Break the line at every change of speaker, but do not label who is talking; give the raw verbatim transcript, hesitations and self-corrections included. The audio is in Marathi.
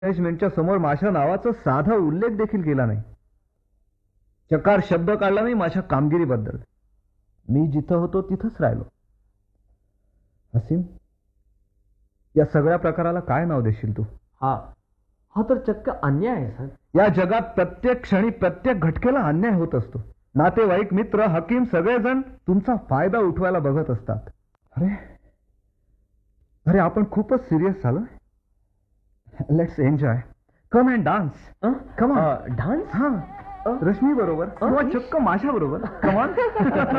मॅनेजमेंटच्या समोर माझ्या नावाचा साधा उल्लेख देखील केला नाही. चकार शब्द काढला नाही माझ्या कामगिरीबद्दल. मी जिथं होतो तिथंच राहिलो. हसीम, या सगळ्या प्रकाराला काय नाव देशील तू?
हा हा तर चक्क अन्याय आहे सर.
या जगात प्रत्येक क्षणी प्रत्येक घटकेला अन्याय होत असतो. नातेवाईक, मित्र, हकीम सगळेजण तुमचा फायदा उठवायला बघत असतात. अरे अरे आपण खूपच सिरियस झालो. Let's enjoy. Come and dance. Come on.
Dance?
हा, रश्मी बरोबर किंवा चक्क माझ्या बरोबर. Come on.